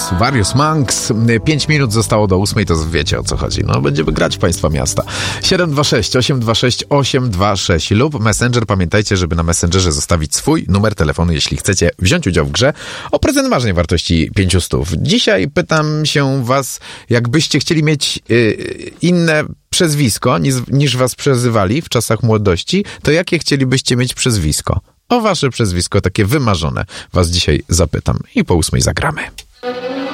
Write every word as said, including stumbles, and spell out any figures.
Various Monks. Pięć minut zostało do ósmej, to wiecie o co chodzi. No, będziemy grać w państwa miasta. siedem dwa sześć, osiem dwa sześć, osiem dwa sześć lub Messenger. Pamiętajcie, żeby na Messengerze zostawić swój numer telefonu, jeśli chcecie wziąć udział w grze o prezent ważnej wartości pięćset. Dzisiaj pytam się was, jakbyście chcieli mieć yy, inne przezwisko niż, niż was przezywali w czasach młodości, to jakie chcielibyście mieć przezwisko? O wasze przezwisko, takie wymarzone, was dzisiaj zapytam i po ósmej zagramy.